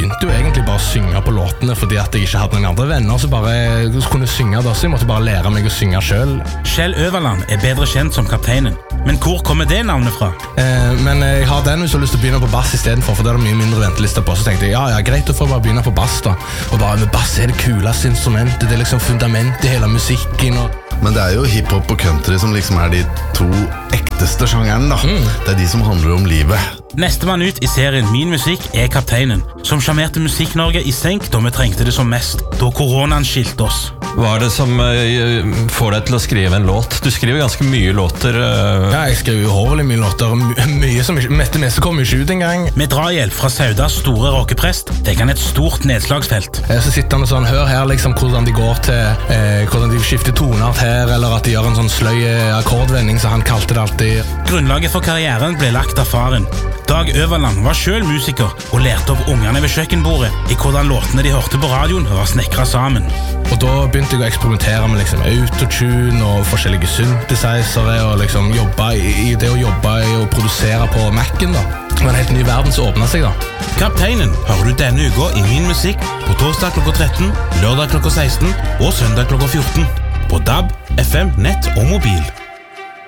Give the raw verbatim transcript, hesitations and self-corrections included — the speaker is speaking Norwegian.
begynte jo egentlig bare å synge på låtene fordi at jeg ikke hadde noen andre venner som bare kunne synge da, så jeg måtte bare lære meg å synge selv. Kjell Øverland er bedre kjent som Kapteinen. Men hvor kommer det navnet fra? Eh, men jeg har den hvis jeg har lyst til å begynne på bass i stedet for, for det er det mye mindre ventelister på. Så tenkte jeg, ja, ja, greit å få bare begynne på bass da. Og bare med bass er det kuleste instrumentet, det er liksom fundamentet i hele musikken. Og... Men det er jo hiphop og country som liksom er de to ekteste sjangeren da. Mm. Det er de som handler om livet. Nestemann ut i serien Min musikk er Kapteinen, som sjarmerte Musikk-Norge i senk da vi trengte det som mest, da koronaen skilte oss. Hva er det som uh, får deg til å skrive en låt? Du skriver ganske mye låter. Uh... Ja, jeg skriver uhorvelig mye låter. My mye som ikke, meste meste kommer ikke ut en gang. Med drahjelp fra Saudas store rockeprest fikk han et stort nedslagsfelt. Eh, så sitter han og sånn, hør her liksom hvordan de går til, eh, hvordan de skifter toner her, eller at de gjør en sånn sløy akkordvending, så han kalte det alltid. Grunnlaget for karrieren ble lagt av faren. Dag Øverland var selv musiker og lærte opp ungene ved kjøkkenbordet i hvordan låtene de hørte på radioen var snekret sammen. Og da begynte jeg å eksperimentere med liksom autotune og forskjellige synthesizere og liksom jobbe i, i det å jobbe i å produsere på Mac'en da. Det var en helt ny verden som åpnet seg da. Kapteinen hører du denne uka i Min musikk på torsdag klokka tretten, lørdag klokka seksten og søndag klokka fjorten. På D A B, F M, nett og mobil.